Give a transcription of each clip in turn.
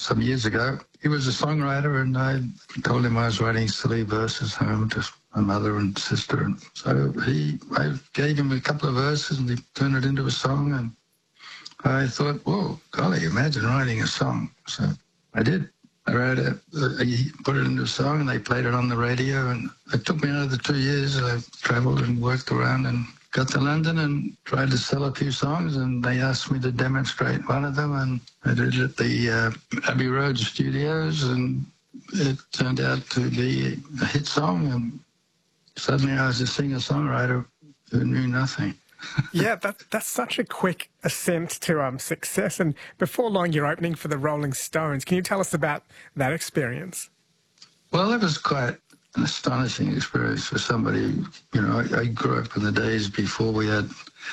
some years ago. He was a songwriter, and I told him I was writing silly verses home to my mother and sister. And so I gave him a couple of verses, and he turned it into a song. And I thought, whoa, golly, imagine writing a song. So I did. I wrote it, he put it into a song, and they played it on the radio. And it took me another 2 years. I travelled and worked around and got to London and tried to sell a few songs, and they asked me to demonstrate one of them, and I did it at the Abbey Road Studios, and it turned out to be a hit song, and suddenly I was a singer-songwriter who knew nothing. Yeah, that's such a quick ascent to success. And before long, you're opening for the Rolling Stones. Can you tell us about that experience? Well, it was quite an astonishing experience for somebody. You know, I grew up in the days before we had,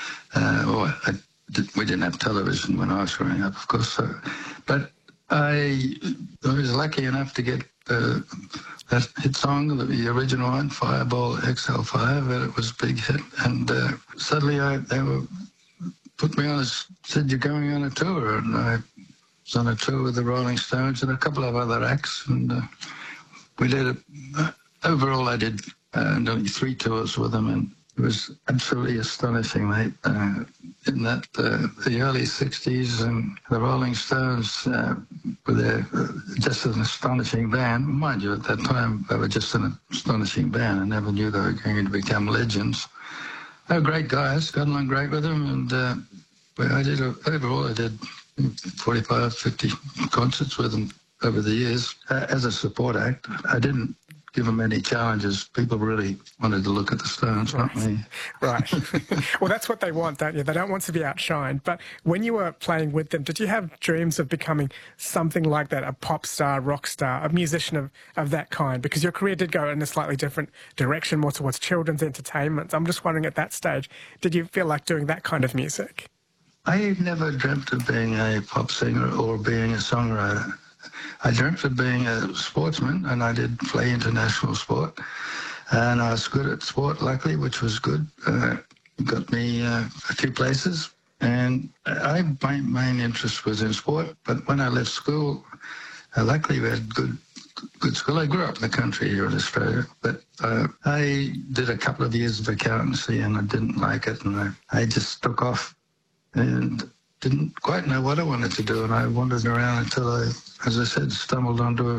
we didn't have television when I was growing up, of course. So, but I was lucky enough to get that hit song, the original one, Fireball XL5, and it was a big hit. And suddenly they put me on, said, you're going on a tour. And I was on a tour with the Rolling Stones and a couple of other acts. And we did, overall I did nearly 3 tours with them. And it was absolutely astonishing, mate. In that, the early 60s, and the Rolling Stones were there, just an astonishing band. Mind you, at that time, they were just an astonishing band. I never knew they were going to become legends. They were great guys, got along great with them, and overall I did 45, 50 concerts with them over the years as a support act. I didn't give them any challenges. People really wanted to look at the Stones, not me. Right. Well, that's what they want, don't you? They don't want to be outshined. But when you were playing with them, did you have dreams of becoming something like that, a pop star, rock star, a musician of that kind? Because your career did go in a slightly different direction, more towards children's entertainment. I'm just wondering, at that stage, did you feel like doing that kind of music? I never dreamt of being a pop singer or being a songwriter. I dreamt of being a sportsman, and I did play international sport. And I was good at sport, luckily, which was good. Got me a few places. And my main interest was in sport. But when I left school, luckily we had good school. I grew up in the country here in Australia, but I did a couple of years of accountancy, and I didn't like it. And I just took off and didn't quite know what I wanted to do, and I wandered around until I, as I said, stumbled onto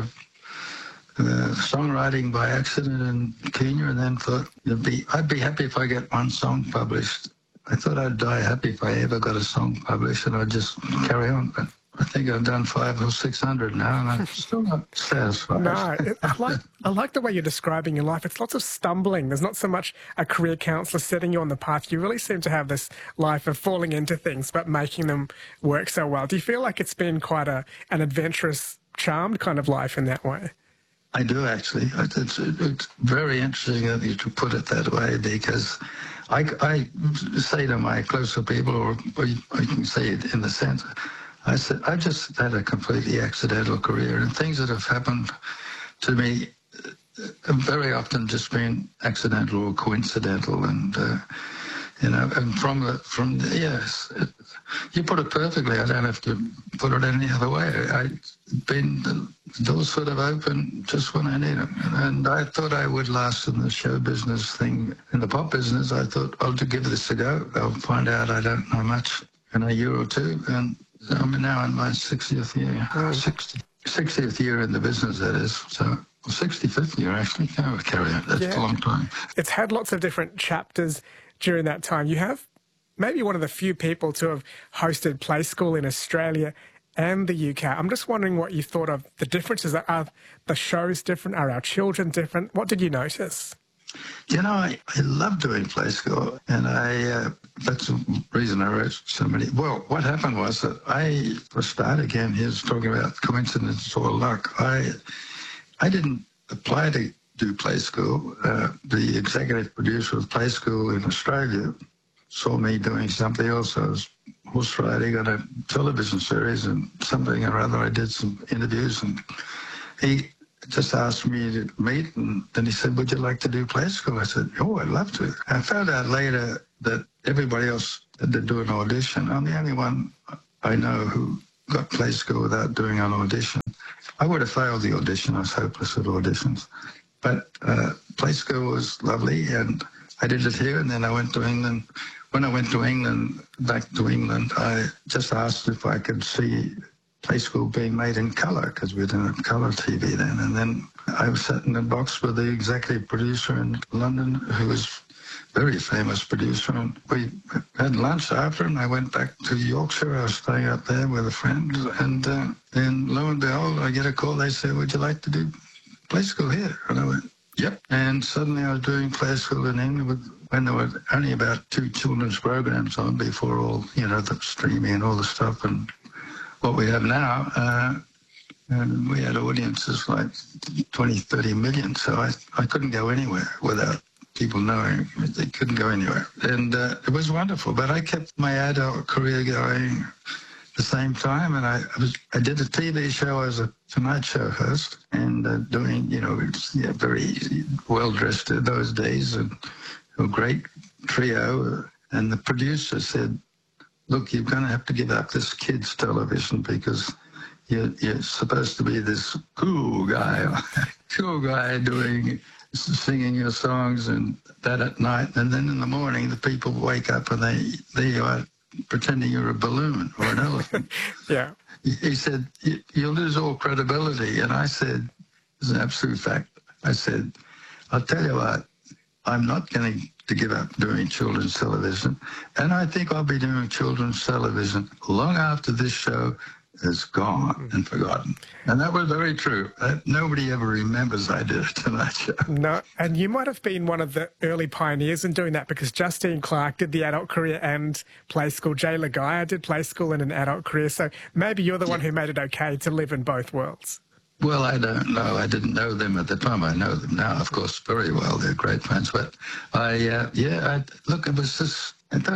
songwriting by accident in Kenya, and then thought I'd be happy if I get one song published. I thought I'd die happy if I ever got a song published, and I'd just carry on. But I think I've done 500 or 600 now, and I'm still not satisfied. No, I like the way you're describing your life. It's lots of stumbling. There's not so much a career counsellor setting you on the path. You really seem to have this life of falling into things but making them work so well. Do you feel like it's been quite an adventurous, charmed kind of life in that way? I do, actually. It's very interesting that you put it that way, because I say to my closer people, or I can say it in the sense, I said, I just had a completely accidental career, and things that have happened to me have very often just been accidental or coincidental. And, and yes, you put it perfectly. I don't have to put it any other way. The doors sort of open just when I need them. And I thought I would last in the show business thing. In the pop business, I thought, I'll give this a go. I'll find out I don't know much in a year or two. And I'm now in my 60th year. 60th year in the business, that is. So 65th year, actually. Oh, carry on. That's a long time. It's had lots of different chapters during that time. You have maybe one of the few people to have hosted Play School in Australia and the UK. I'm just wondering what you thought of the differences. Are the shows different? Are our children different? What did you notice? You know, I love doing Play School, and that's the reason I wrote so many. Well, what happened was that for a start, again, here's talking about coincidence or luck. I didn't apply to do Play School. The executive producer of Play School in Australia saw me doing something else. I was horse riding on a television series, and something or other, I did some interviews, and he just asked me to meet, and then he said, would you like to do Play School? I said, oh, I'd love to. I found out later that everybody else had to do an audition. I'm the only one I know who got Play School without doing an audition. I would have failed the audition. I was hopeless at auditions. But play school was lovely, and I did it here, and then I went to England. When I went to England, back to England, I just asked if I could see play school being made in colour, because we didn't have colour TV then. And then I sat in a box with the executive producer in London, who was a very famous producer, and we had lunch after, and I went back to Yorkshire. I was staying up there with a friend, and then lo and behold, I get a call. They say, "Would you like to do play school here?" And I went, "Yep." And suddenly I was doing play school in England when there were only about 2 children's programs on before all, the streaming and all the stuff and what we have now. And we had audiences like 20, 30 million. So I couldn't go anywhere without people knowing. They couldn't go anywhere. And it was wonderful. But I kept my adult career going the same time, and I did a TV show as a Tonight Show host, and doing, very well dressed in those days, and a great trio. And the producer said, "Look, you're going to have to give up this kids' television because you're supposed to be this cool guy singing your songs, and that at night, and then in the morning the people wake up and there you are, pretending you're a balloon or an elephant." Yeah. He said, "You'll lose all credibility." And I said, "It's an absolute fact." I said, "I'll tell you what, I'm not going to give up doing children's television. And I think I'll be doing children's television long after this show is gone and forgotten." And that was very true. Nobody ever remembers I did a Tonight Show. No, and you might have been one of the early pioneers in doing that, because Justine Clarke did the adult career and play school. Jay Lagaya did play school and an adult career. So maybe you're the one who made it okay to live in both worlds. Well, I don't know. I didn't know them at the time. I know them now, of course, very well. They're great friends. But look, it was just,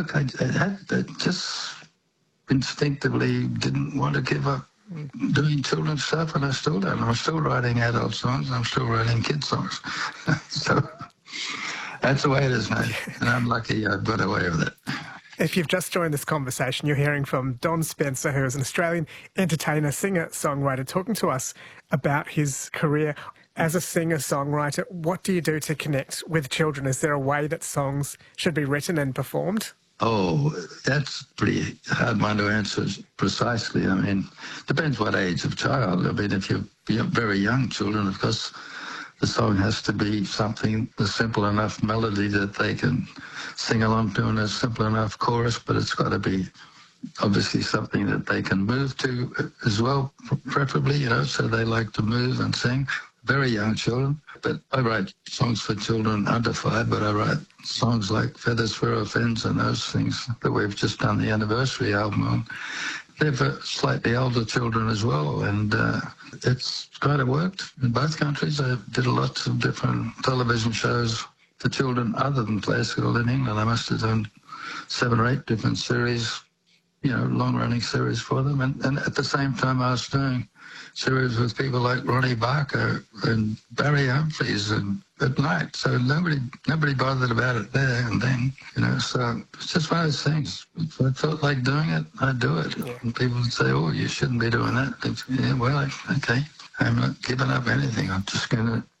I just instinctively didn't want to give up doing children's stuff, and I still don't. I'm still writing adult songs. I'm still writing kids songs. So that's the way it is now. And I'm lucky I've got away with it. If you've just joined this conversation, you're hearing from Don Spencer, who is an Australian entertainer, singer, songwriter, talking to us about his career as a singer-songwriter. What do you do to connect with children? Is there a way that songs should be written and performed? Oh, that's a pretty hard one to answer precisely. I mean, depends what age of child. I mean, if you're very young children, of course, the song has to be something, a simple enough melody that they can sing along to, and a simple enough chorus, but it's got to be obviously something that they can move to as well, preferably, so they like to move and sing. Very young children. But I write songs for children under 5, but I write songs like Feathers, Furrow, Fins and those things that we've just done the anniversary album on. They're for slightly older children as well, and it's kind of worked in both countries. I did lots of different television shows for children other than play school in England. I must have done 7 or 8 different series, long-running series for them. And at the same time, I was doing series with people like Ronnie Barker and Barry Humphries and at night. So nobody bothered about it there and then, so it's just one of those things. If I felt like doing it, I'd do it. Yeah. And people would say, "Oh, you shouldn't be doing that." Yeah, well, okay. I'm not giving up anything. I'm just going to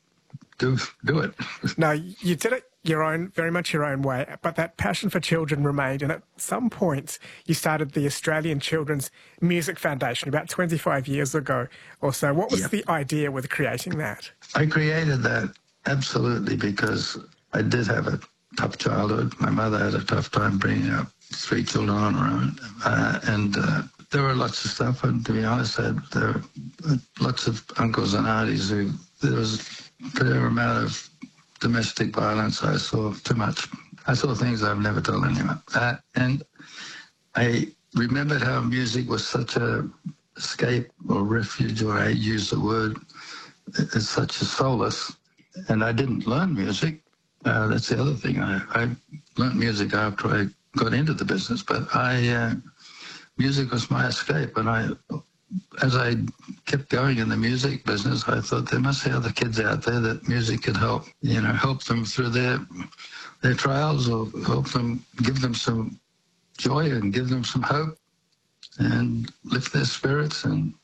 do it. No, you did it very much your own way, but that passion for children remained. And at some point, you started the Australian Children's Music Foundation about 25 years ago or so. What was the idea with creating that? I created that absolutely because I did have a tough childhood. My mother had a tough time bringing up 3 children on her own. And there were lots of stuff, and to be honest, there were lots of uncles and aunties there was a fair amount of domestic violence. I saw too much. I saw things I've never told anyone. And I remembered how music was such a escape or refuge, or I use the word, it's such a solace. And I didn't learn music. That's the other thing. I learned music after I got into the business, but music was my escape. And as I kept going in the music business, I thought there must be other kids out there that music could help, help them through their trials, or help them, give them some joy and give them some hope and lift their spirits. And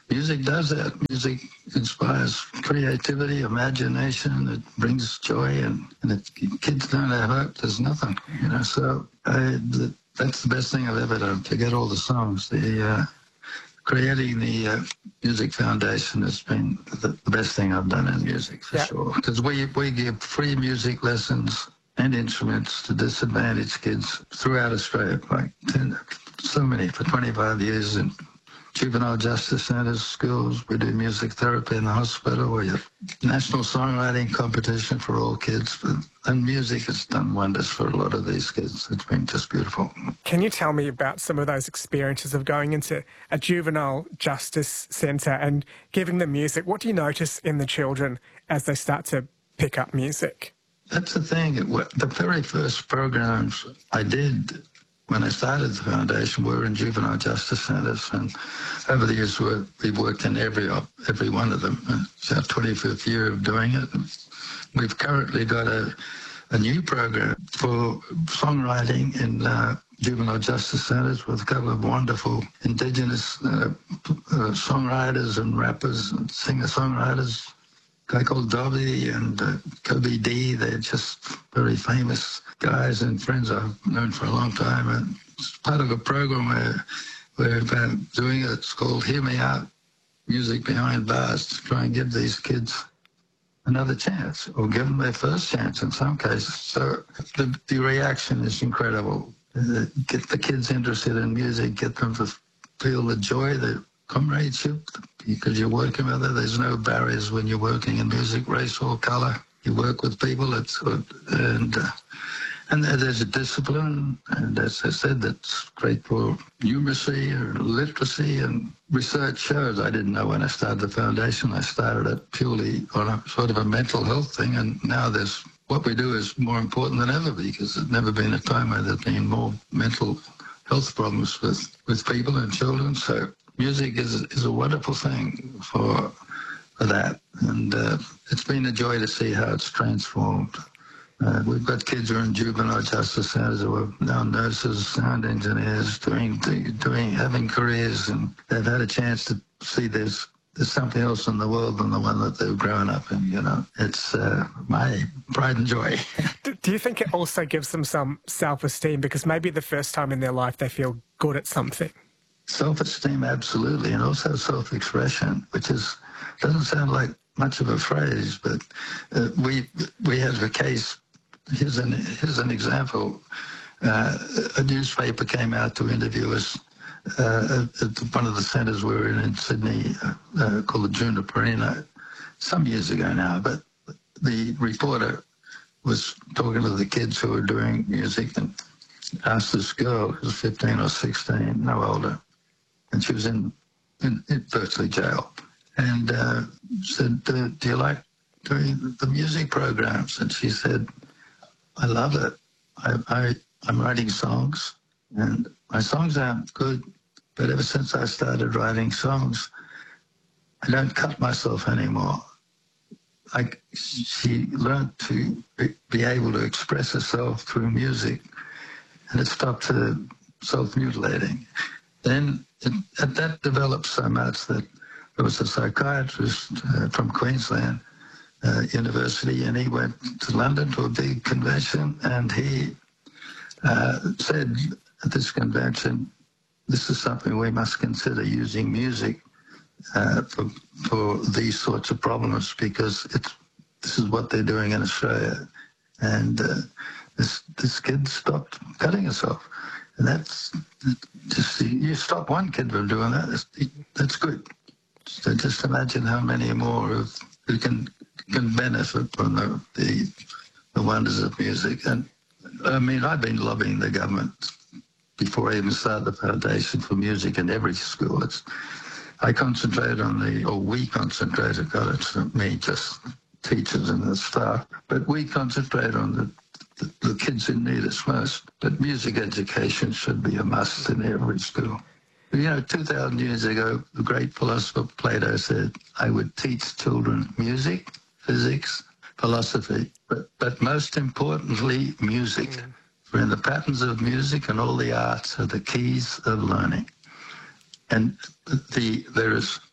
music does that. Music inspires creativity, imagination. It brings joy, and if kids don't have hope, there's nothing, you know. So that's the best thing I've ever done, to get all the songs. Creating the Music Foundation has been the best thing I've done in music, for sure. Because we give free music lessons and instruments to disadvantaged kids throughout Australia, like so many, for 25 years in juvenile justice centres, schools. We do music therapy in the hospital. We have national songwriting competition for all kids. And music has done wonders for a lot of these kids. It's been just beautiful. Can you tell me about some of those experiences of going into a juvenile justice centre and giving them music? What do you notice in the children as they start to pick up music? That's the thing. The very first programs I did when I started the foundation were in juvenile justice centres, and over the years we've worked in every one of them. It's our 25th year of doing it. We've currently got a new program for songwriting in juvenile justice centres with a couple of wonderful Indigenous songwriters and rappers and singer-songwriters. A guy called Dobby and Kobe D. They're just very famous guys and friends I've known for a long time. And it's part of a program where we're doing it. It's called Hear Me Out, Music Behind Bars, to try and give these kids another chance, or give them their first chance in some cases. So the reaction is incredible. Get the kids interested in music, get them to feel the joy, the comradeship, because you're working with it. There's no barriers when you're working in music, race or colour. You work with people. And there's a discipline, and as I said, that's great for numeracy or literacy. And research shows, I didn't know when I started the foundation, I started it purely on a sort of a mental health thing, and now what we do is more important than ever, because there's never been a time where there's been more mental health problems with people and children. So music is a wonderful thing for that, and it's been a joy to see how it's transformed. We've got kids who are in juvenile justice centres who are now nurses, sound engineers, having careers, and they've had a chance to see there's something else in the world than the one that they've grown up in, you know. It's my pride and joy. Do you think it also gives them some self-esteem, because maybe the first time in their life they feel good at something? Self-esteem, absolutely, and also self-expression, which doesn't sound like much of a phrase, but we have a case. Here's an example. A newspaper came out to interview us at one of the centres we were in Sydney, called the Juniperino, some years ago now. But the reporter was talking to the kids who were doing music and asked this girl, who was 15 or 16, no older, and she was in virtually jail, and said, do you like doing the music programs? And she said, I love it. I'm writing songs, and my songs aren't good, but ever since I started writing songs, I don't cut myself anymore. She learned to be able to express herself through music, and it stopped her self-mutilating. Then that developed so much that there was a psychiatrist from Queensland University, and he went to London to a big convention, and he said at this convention, this is something we must consider, using music for these sorts of problems, because this is what they're doing in Australia. And this kid stopped cutting herself. And that's just, you stop one kid from doing that, that's good. So just imagine how many more who can benefit from the wonders of music. And I mean, I've been lobbying the government before I even started the foundation for music in every school. I concentrate on we concentrated, God, it's not me, just teachers and the staff, but we concentrate on the kids who need us most. But music education should be a must in every school. You know, 2,000 years ago, the great philosopher Plato said, I would teach children music, physics, philosophy, but most importantly, music. For in the patterns of music and all the arts are the keys of learning. And there is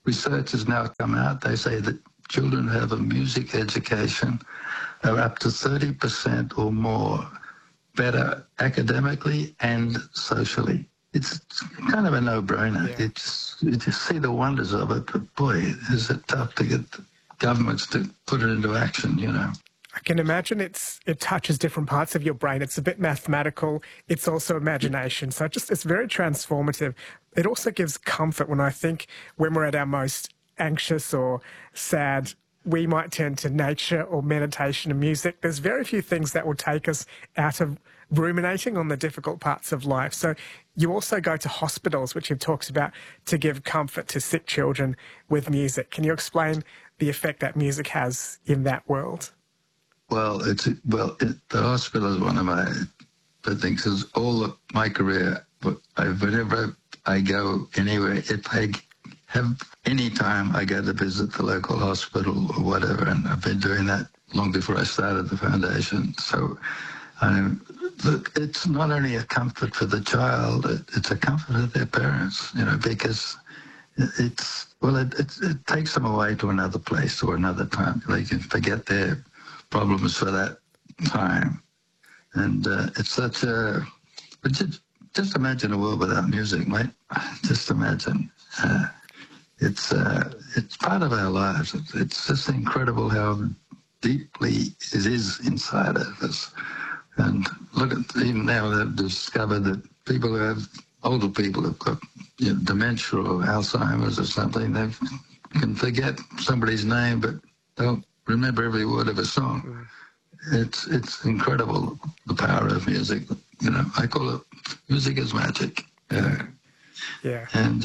research has now come out. They say that children who have a music education are up to 30% or more better academically and socially. It's kind of a no-brainer. Yeah. You just see the wonders of it, but boy, is it tough to get governments to put it into action, you know. I can imagine it touches different parts of your brain. It's a bit mathematical. It's also imagination. So it's very transformative. It also gives comfort when I think when we're at our most anxious or sad, we might turn to nature or meditation and music. There's very few things that will take us out of ruminating on the difficult parts of life. So you also go to hospitals, which you've talked about, to give comfort to sick children with music. Can you explain the effect that music has in that world? Well, the hospital is one of my things. Is all of my career, whenever I go anywhere, if I have any time, I go to visit the local hospital or whatever, and I've been doing that long before I started the foundation. So, look, it's not only a comfort for the child; it's a comfort for their parents, you know, because it takes them away to another place or another time. They can forget their problems for that time. And it's such a... But just imagine a world without music, mate. Just imagine. It's part of our lives. It's just incredible how deeply it is inside of us. And look at, even now they've discovered that people who have, older people who've got dementia or Alzheimer's or something, they can forget somebody's name, but they'll remember every word of a song. It's incredible, the power of music. You know, I call it music is magic. Yeah. And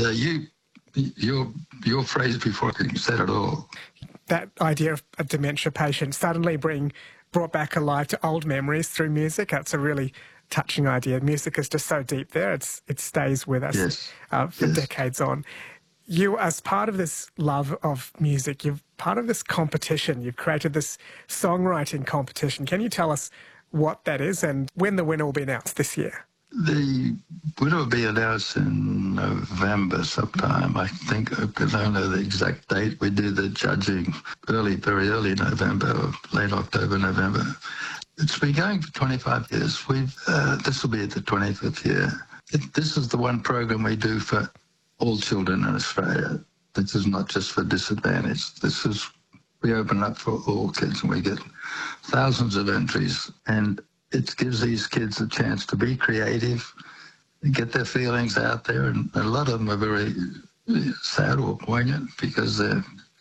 your phrase before you said it all. That idea of a dementia patient suddenly brought back alive to old memories through music. That's a really touching idea. Music is just so deep there. It stays with us for decades on. You, as part of this love of music, you're part of this competition. You've created this songwriting competition. Can you tell us what that is and when the winner will be announced this year? The winner will be announced in November sometime, I think. I don't know the exact date. We do the judging very early November, or late October, November. It's been going for 25 years. This will be the 25th year. This is the one program we do for all children in Australia. This is not just for disadvantaged. We open up for all kids, and we get thousands of entries, and it gives these kids a chance to be creative, get their feelings out there, and a lot of them are very sad or poignant because they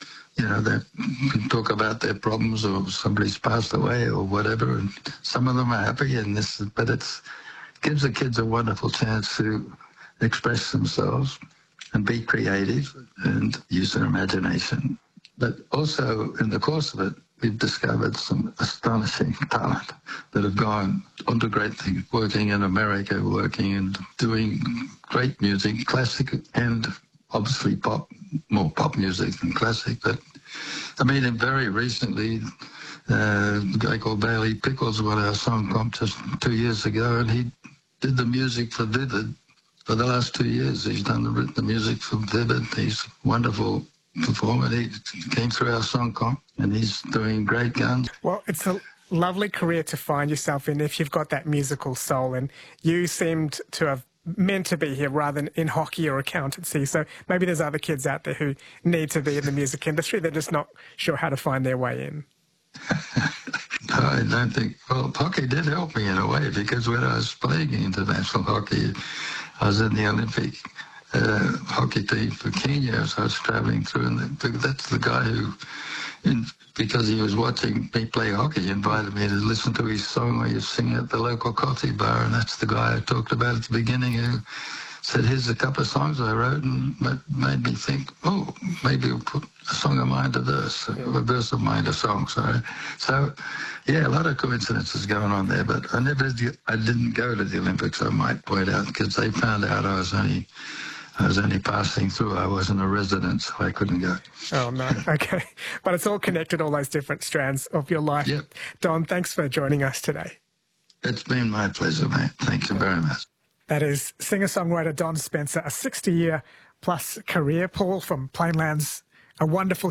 can talk about their problems, or somebody's passed away or whatever, and some of them are happy, but it gives the kids a wonderful chance to express themselves and be creative and use their imagination. But also, in the course of it, we've discovered some astonishing talent that have gone on to great things, working in America, working and doing great music, classic and obviously more pop music than classic. But I mean, and very recently, a guy called Bailey Pickles won our song contest 2 years ago, and he did the music for Vivid. For the last 2 years, he's done the music for Vivid. He's a wonderful performer. He came through our song comp, and he's doing great guns. Well, it's a lovely career to find yourself in if you've got that musical soul, and you seemed to have meant to be here rather than in hockey or accountancy. So maybe there's other kids out there who need to be in the music industry. They're just not sure how to find their way in. No, I don't think... Well, hockey did help me in a way, because when I was playing international hockey, I was in the Olympic hockey team for Kenya, so I was travelling through, and that's the guy who, because he was watching me play hockey, invited me to listen to his song where he was singing at the local coffee bar, and that's the guy I talked about at the beginning who said, here's a couple of songs I wrote, and made me think, oh, maybe we'll put a song of mine to verse, a verse of mine to song, sorry. So, yeah, a lot of coincidences going on there, but I didn't go to the Olympics, I might point out, because they found out I was only passing through. I wasn't a resident, so I couldn't go. Oh, no. Okay. But it's all connected, all those different strands of your life. Yep. Don, thanks for joining us today. It's been my pleasure, mate. Thank you very much. That is singer-songwriter Don Spencer, a 60-year plus career, Paul, from Plainlands, a wonderful